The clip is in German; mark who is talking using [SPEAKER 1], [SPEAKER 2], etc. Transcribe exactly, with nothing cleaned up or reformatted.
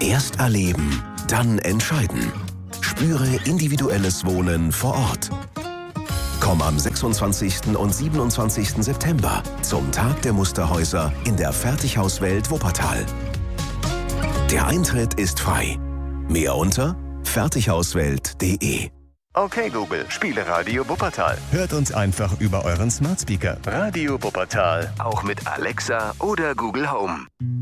[SPEAKER 1] Erst erleben, dann entscheiden. Spüre individuelles Wohnen vor Ort. Komm am sechsundzwanzigsten und siebenundzwanzigsten September zum Tag der Musterhäuser in der Fertighauswelt Wuppertal. Der Eintritt ist frei. Mehr unter fertighauswelt punkt de.
[SPEAKER 2] Okay Google, spiele Radio Wuppertal.
[SPEAKER 3] Hört uns einfach über euren Smart Speaker.
[SPEAKER 2] Radio Wuppertal.
[SPEAKER 1] Auch mit Alexa oder Google Home.